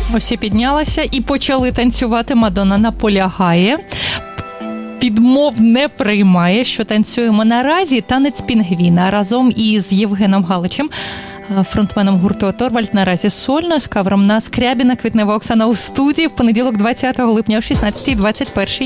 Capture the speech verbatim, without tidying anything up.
Усі піднялися і почали танцювати. Мадонна наполягає. Відмов не приймає, що танцюємо наразі танець пінгвіна разом із Євгеном Галичем, фронтменом гурту «Оторвальд», наразі сольно, з кавером на Скрябіна. Квітнева Оксана у студії в понеділок двадцятого липня о шістнадцятій двадцять один.